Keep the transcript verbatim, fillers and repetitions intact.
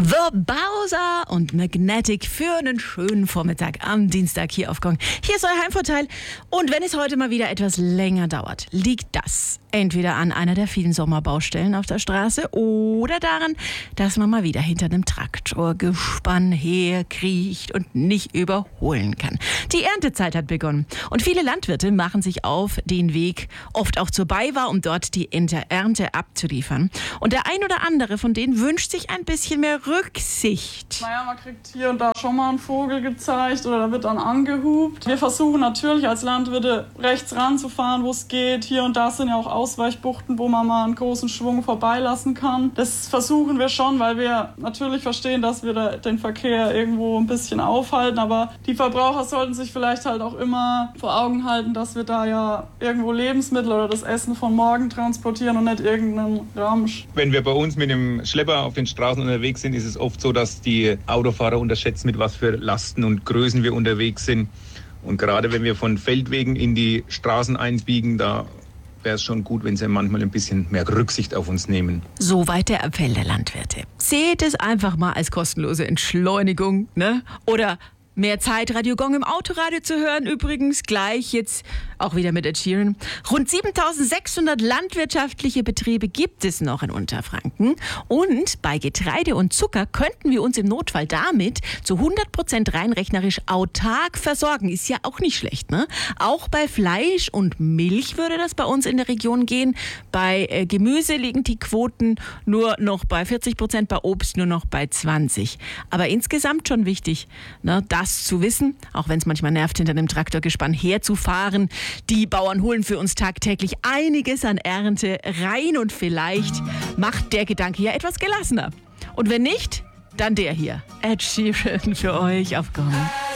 The Bowser und Magnetic für einen schönen Vormittag am Dienstag hier auf Gong. Hier ist euer Heimvorteil. Und wenn es heute mal wieder etwas länger dauert, liegt das entweder an einer der vielen Sommerbaustellen auf der Straße oder daran, dass man mal wieder hinter einem Traktorgespann herkriecht und nicht überholen kann. Die Erntezeit hat begonnen und viele Landwirte machen sich auf den Weg, oft auch zur Beiwa, um dort die Ernte abzuliefern. Und der ein oder andere von denen wünscht sich ein bisschen mehr Rücksicht. Naja, man kriegt hier und da schon mal einen Vogel gezeigt oder da wird dann angehupt. Wir versuchen natürlich als Landwirte rechts ranzufahren, wo es geht. Hier und da sind ja auch Ausweichbuchten, wo man mal einen großen Schwung vorbeilassen kann. Das versuchen wir schon, weil wir natürlich verstehen, dass wir da den Verkehr irgendwo ein bisschen aufhalten. Aber die Verbraucher sollten sich vielleicht halt auch immer vor Augen halten, dass wir da ja irgendwo Lebensmittel oder das Essen von morgen transportieren und nicht irgendeinen Ramsch. Wenn wir bei uns mit dem Schlepper auf den Straßen unterwegs sind, ist es oft so, dass die Autofahrer unterschätzen, mit was für Lasten und Größen wir unterwegs sind. Und gerade wenn wir von Feldwegen in die Straßen einbiegen, da wäre es schon gut, wenn sie manchmal ein bisschen mehr Rücksicht auf uns nehmen. Soweit der Appell der Landwirte. Seht es einfach mal als kostenlose Entschleunigung, ne? Oder mehr Zeit, Radio Gong im Autoradio zu hören. Übrigens gleich jetzt auch wieder mit Ed Sheeran. Rund siebentausendsechshundert landwirtschaftliche Betriebe gibt es noch in Unterfranken. Und bei Getreide und Zucker könnten wir uns im Notfall damit zu hundert Prozent rein rechnerisch autark versorgen. Ist ja auch nicht schlecht, ne? Auch bei Fleisch und Milch würde das bei uns in der Region gehen. Bei äh, Gemüse liegen die Quoten nur noch bei vierzig Prozent, bei Obst nur noch bei zwanzig. Aber insgesamt schon wichtig, ne? Das zu wissen, auch wenn es manchmal nervt, hinter dem Traktorgespann herzufahren. Die Bauern holen für uns tagtäglich einiges an Ernte rein und vielleicht macht der Gedanke ja etwas gelassener. Und wenn nicht, dann der hier. Ed Sheeran für euch auf Gong.